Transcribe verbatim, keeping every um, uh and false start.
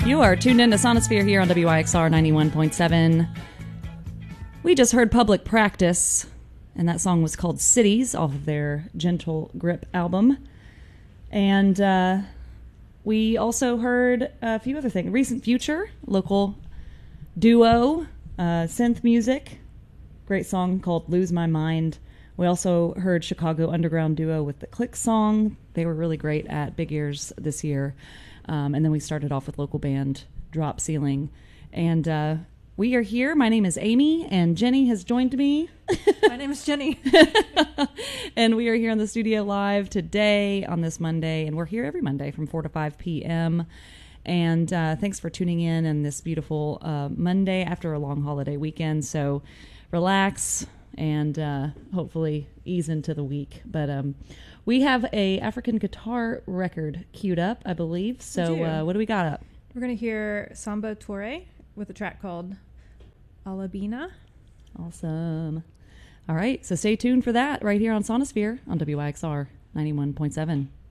You are tuned in to Sonosphere here on W I X R ninety-one point seven. We just heard Public Practice, and that song was called Cities off of their Gentle Grip album. And uh, we also heard a few other things. Recent Future, local duo, uh, synth music, great song called Lose My Mind. We also heard Chicago Underground duo with the Click song. They were really great at Big Ears this year. Um, and then we started off with local band Drop Ceiling. And uh, we are here. My name is Amy, and Jenny has joined me. My name is Jenny. And we are here in the studio live today on this Monday. And we're here every Monday from four to five p.m. And uh, thanks for tuning in on this beautiful uh, Monday after a long holiday weekend. So relax and uh, hopefully ease into the week. But um, we have a African guitar record queued up, I believe. So uh, what do we got up? We're going to hear Samba Toure with a track called Alabina. Awesome. All right, so stay tuned for that right here on Sonosphere on W I X R ninety-one point seven.